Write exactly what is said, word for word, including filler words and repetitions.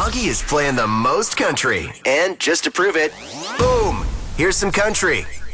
Augie is playing the most country. And just to prove it, boom, here's some country.